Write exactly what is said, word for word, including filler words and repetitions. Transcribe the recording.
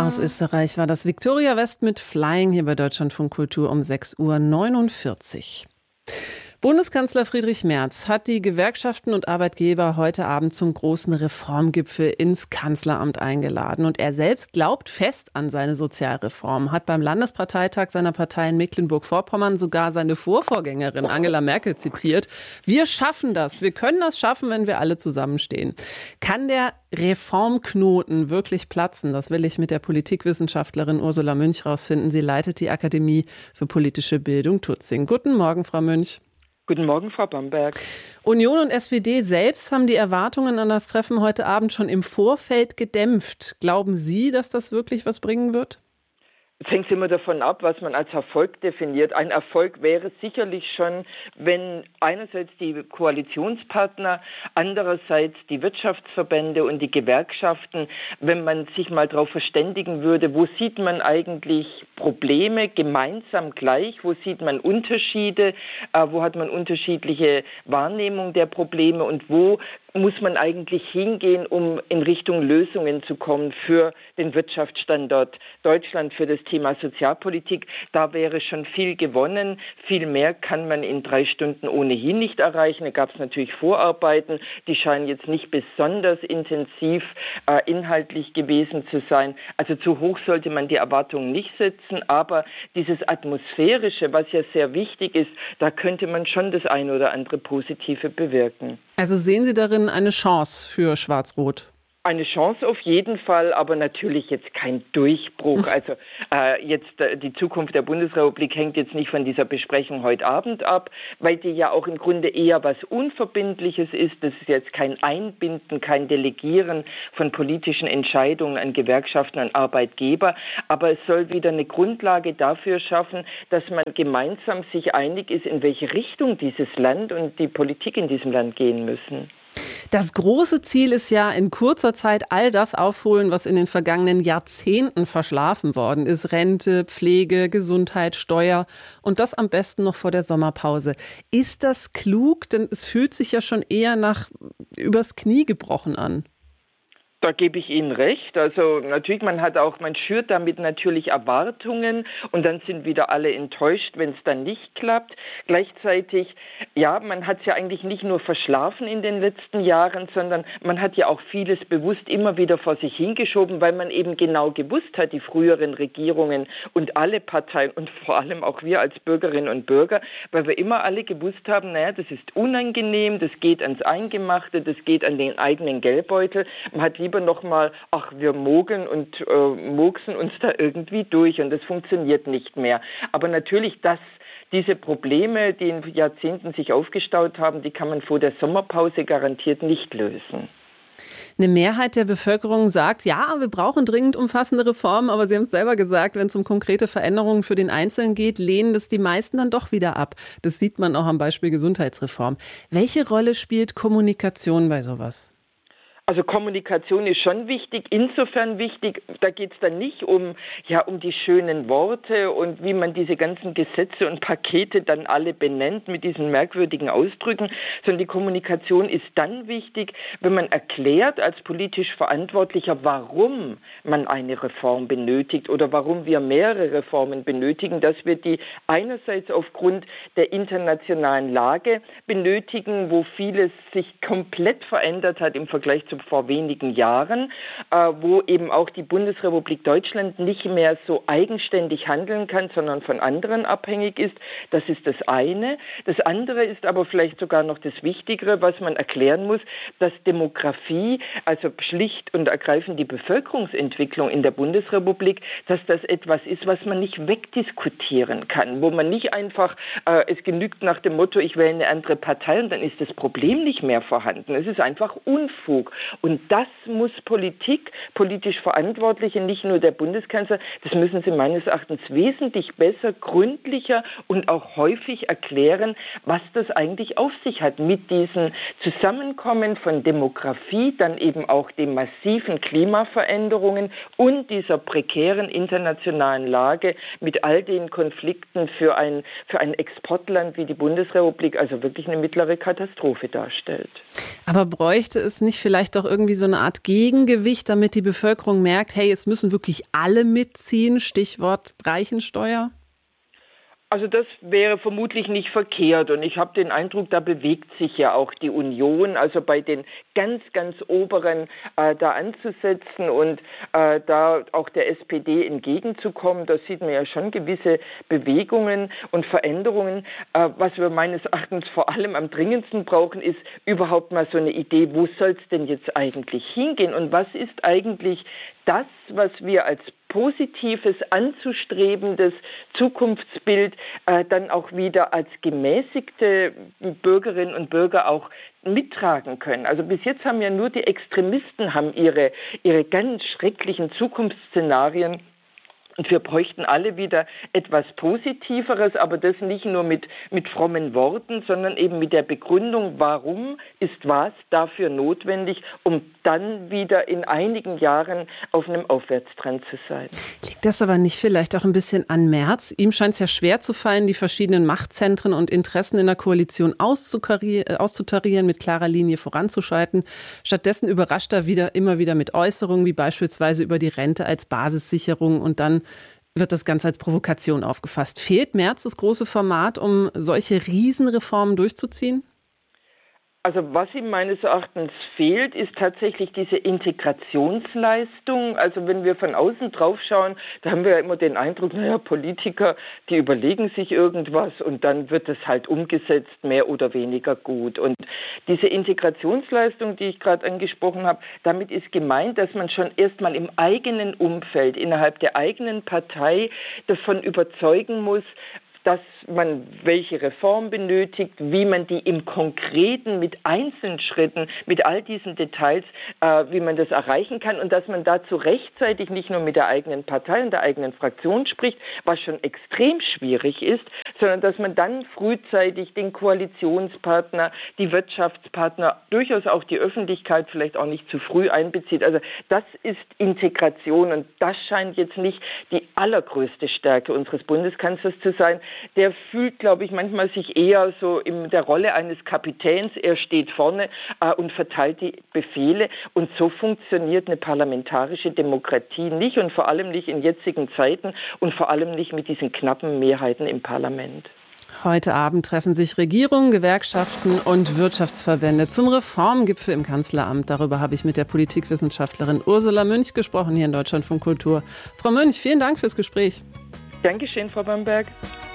Aus Österreich war das Victoria West mit Flying hier bei Deutschlandfunk Kultur um sechs Uhr neunundvierzig. Bundeskanzler Friedrich Merz hat die Gewerkschaften und Arbeitgeber heute Abend zum großen Reformgipfel ins Kanzleramt eingeladen. Und er selbst glaubt fest an seine Sozialreform, hat beim Landesparteitag seiner Partei in Mecklenburg-Vorpommern sogar seine Vorvorgängerin Angela Merkel zitiert. Wir schaffen das, wir können das schaffen, wenn wir alle zusammenstehen. Kann der Reformknoten wirklich platzen? Das will ich mit der Politikwissenschaftlerin Ursula Münch rausfinden. Sie leitet die Akademie für politische Bildung Tutzing. Guten Morgen, Frau Münch. Guten Morgen, Frau Bamberg. Union und S P D selbst haben die Erwartungen an das Treffen heute Abend schon im Vorfeld gedämpft. Glauben Sie, dass das wirklich was bringen wird? Es hängt immer davon ab, was man als Erfolg definiert. Ein Erfolg wäre sicherlich schon, wenn einerseits die Koalitionspartner, andererseits die Wirtschaftsverbände und die Gewerkschaften, wenn man sich mal darauf verständigen würde, wo sieht man eigentlich Probleme gemeinsam gleich, wo sieht man Unterschiede, äh, wo hat man unterschiedliche Wahrnehmung der Probleme und wo muss man eigentlich hingehen, um in Richtung Lösungen zu kommen für den Wirtschaftsstandort Deutschland, für das Thema Sozialpolitik. Da wäre schon viel gewonnen. Viel mehr kann man in drei Stunden ohnehin nicht erreichen. Da gab es natürlich Vorarbeiten, die scheinen jetzt nicht besonders intensiv äh, inhaltlich gewesen zu sein. Also zu hoch sollte man die Erwartungen nicht setzen, aber dieses Atmosphärische, was ja sehr wichtig ist, da könnte man schon das eine oder andere Positive bewirken. Also sehen Sie darin eine Chance für Schwarz-Rot? Eine Chance auf jeden Fall, aber natürlich jetzt kein Durchbruch. Also äh, jetzt äh, die Zukunft der Bundesrepublik hängt jetzt nicht von dieser Besprechung heute Abend ab, weil die ja auch im Grunde eher was Unverbindliches ist. Das ist jetzt kein Einbinden, kein Delegieren von politischen Entscheidungen an Gewerkschaften, an Arbeitgeber. Aber es soll wieder eine Grundlage dafür schaffen, dass man gemeinsam sich einig ist, in welche Richtung dieses Land und die Politik in diesem Land gehen müssen. Das große Ziel ist ja, in kurzer Zeit all das aufholen, was in den vergangenen Jahrzehnten verschlafen worden ist. Rente, Pflege, Gesundheit, Steuer und das am besten noch vor der Sommerpause. Ist das klug? Denn es fühlt sich ja schon eher nach übers Knie gebrochen an. Da gebe ich Ihnen recht. Also natürlich, man hat auch, man schürt damit natürlich Erwartungen und dann sind wieder alle enttäuscht, wenn es dann nicht klappt. Gleichzeitig, ja, man hat es ja eigentlich nicht nur verschlafen in den letzten Jahren, sondern man hat ja auch vieles bewusst immer wieder vor sich hingeschoben, weil man eben genau gewusst hat, die früheren Regierungen und alle Parteien und vor allem auch wir als Bürgerinnen und Bürger, weil wir immer alle gewusst haben, naja, das ist unangenehm, das geht ans Eingemachte, das geht an den eigenen Geldbeutel. Man hat lieber noch mal, ach, wir mogeln und äh, murksen uns da irgendwie durch und das funktioniert nicht mehr. Aber natürlich, dass diese Probleme, die in Jahrzehnten sich aufgestaut haben, die kann man vor der Sommerpause garantiert nicht lösen. Eine Mehrheit der Bevölkerung sagt, ja, wir brauchen dringend umfassende Reformen, aber Sie haben es selber gesagt, wenn es um konkrete Veränderungen für den Einzelnen geht, lehnen das die meisten dann doch wieder ab. Das sieht man auch am Beispiel Gesundheitsreform. Welche Rolle spielt Kommunikation bei sowas? Also Kommunikation ist schon wichtig, insofern wichtig, da geht es dann nicht um, ja, um die schönen Worte und wie man diese ganzen Gesetze und Pakete dann alle benennt mit diesen merkwürdigen Ausdrücken, sondern die Kommunikation ist dann wichtig, wenn man erklärt als politisch Verantwortlicher, warum man eine Reform benötigt oder warum wir mehrere Reformen benötigen, dass wir die einerseits aufgrund der internationalen Lage benötigen, wo vieles sich komplett verändert hat im Vergleich zu vor wenigen Jahren, äh, wo eben auch die Bundesrepublik Deutschland nicht mehr so eigenständig handeln kann, sondern von anderen abhängig ist. Das ist das eine. Das andere ist aber vielleicht sogar noch das Wichtigere, was man erklären muss, dass Demografie, also schlicht und ergreifend die Bevölkerungsentwicklung in der Bundesrepublik, dass das etwas ist, was man nicht wegdiskutieren kann, wo man nicht einfach, äh, es genügt nach dem Motto, ich wähle eine andere Partei und dann ist das Problem nicht mehr vorhanden. Es ist einfach Unfug. Und das muss Politik, politisch Verantwortliche, nicht nur der Bundeskanzler, das müssen sie meines Erachtens wesentlich besser, gründlicher und auch häufig erklären, was das eigentlich auf sich hat mit diesem Zusammenkommen von Demografie, dann eben auch den massiven Klimaveränderungen und dieser prekären internationalen Lage mit all den Konflikten für ein, für ein Exportland wie die Bundesrepublik, also wirklich eine mittlere Katastrophe darstellt. Aber bräuchte es nicht vielleicht vielleicht auch irgendwie so eine Art Gegengewicht, damit die Bevölkerung merkt, hey, es müssen wirklich alle mitziehen, Stichwort Reichensteuer? Also das wäre vermutlich nicht verkehrt und ich habe den Eindruck, da bewegt sich ja auch die Union, also bei den ganz, ganz Oberen äh, da anzusetzen und äh, da auch der S P D entgegenzukommen. Da sieht man ja schon gewisse Bewegungen und Veränderungen. Äh, was wir meines Erachtens vor allem am dringendsten brauchen, ist überhaupt mal so eine Idee, wo soll es denn jetzt eigentlich hingehen und was ist eigentlich das, was wir als positives, anzustrebendes Zukunftsbild äh, dann auch wieder als gemäßigte Bürgerinnen und Bürger auch mittragen können. Also bis jetzt haben ja nur die Extremisten haben ihre, ihre ganz schrecklichen Zukunftsszenarien. Und wir bräuchten alle wieder etwas Positiveres, aber das nicht nur mit, mit frommen Worten, sondern eben mit der Begründung, warum ist was dafür notwendig, um dann wieder in einigen Jahren auf einem Aufwärtstrend zu sein. Liegt das aber nicht vielleicht auch ein bisschen an Merz? Ihm scheint es ja schwer zu fallen, die verschiedenen Machtzentren und Interessen in der Koalition auszutarieren, mit klarer Linie voranzuschreiten. Stattdessen überrascht er wieder, immer wieder mit Äußerungen, wie beispielsweise über die Rente als Basissicherung, und dann wird das Ganze als Provokation aufgefasst. Fehlt Merz das große Format, um solche Riesenreformen durchzuziehen? Also was ihm meines Erachtens fehlt, ist tatsächlich diese Integrationsleistung. Also wenn wir von außen drauf schauen, da haben wir ja immer den Eindruck, naja, Politiker, die überlegen sich irgendwas und dann wird es halt umgesetzt, mehr oder weniger gut. Und diese Integrationsleistung, die ich gerade angesprochen habe, damit ist gemeint, dass man schon erstmal im eigenen Umfeld, innerhalb der eigenen Partei davon überzeugen muss, dass man welche Reform benötigt, wie man die im Konkreten mit Einzelschritten, mit all diesen Details, äh, wie man das erreichen kann und dass man dazu rechtzeitig nicht nur mit der eigenen Partei und der eigenen Fraktion spricht, was schon extrem schwierig ist, sondern dass man dann frühzeitig den Koalitionspartner, die Wirtschaftspartner, durchaus auch die Öffentlichkeit vielleicht auch nicht zu früh einbezieht. Also das ist Integration und das scheint jetzt nicht die allergrößte Stärke unseres Bundeskanzlers zu sein. Der fühlt, glaube ich, manchmal sich eher so in der Rolle eines Kapitäns. Er steht vorne äh, und verteilt die Befehle. Und so funktioniert eine parlamentarische Demokratie nicht und vor allem nicht in jetzigen Zeiten und vor allem nicht mit diesen knappen Mehrheiten im Parlament. Heute Abend treffen sich Regierung, Gewerkschaften und Wirtschaftsverbände zum Reformgipfel im Kanzleramt. Darüber habe ich mit der Politikwissenschaftlerin Ursula Münch gesprochen, hier in Deutschlandfunk Kultur. Frau Münch, vielen Dank fürs Gespräch. Dankeschön, Frau Bamberg.